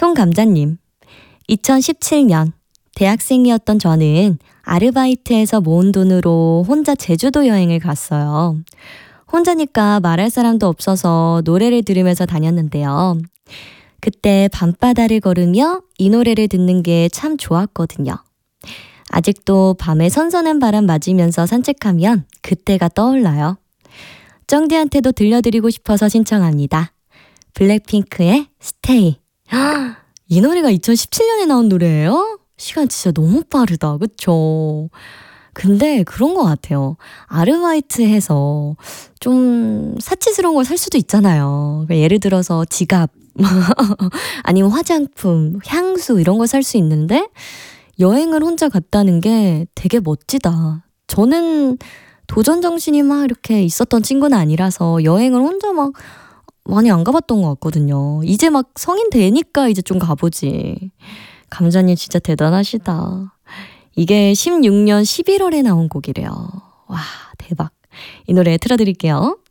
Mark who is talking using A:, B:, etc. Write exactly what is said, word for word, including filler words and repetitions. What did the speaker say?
A: 송감자님, 이천십칠 년 대학생이었던 저는 아르바이트해서 모은 돈으로 혼자 제주도 여행을 갔어요. 혼자니까 말할 사람도 없어서 노래를 들으면서 다녔는데요. 그때 밤바다를 걸으며 이 노래를 듣는 게 참 좋았거든요. 아직도 밤에 선선한 바람 맞으면서 산책하면 그때가 떠올라요. 쩡디한테도 들려드리고 싶어서 신청합니다. 블랙핑크의 스테이. 이 노래가 이천십칠 년에 나온 노래예요? 시간 진짜 너무 빠르다. 그쵸? 근데 그런 것 같아요. 아르바이트 해서 좀 사치스러운 걸 살 수도 있잖아요. 예를 들어서 지갑, 아니면 화장품, 향수 이런 거 살 수 있는데 여행을 혼자 갔다는 게 되게 멋지다. 저는 도전 정신이 막 이렇게 있었던 친구는 아니라서 여행을 혼자 막 많이 안 가봤던 것 같거든요. 이제 막 성인 되니까 이제 좀 가보지. 감자님 진짜 대단하시다. 이게 십육 년 십일월에 나온 곡이래요. 와, 대박. 이 노래 틀어드릴게요.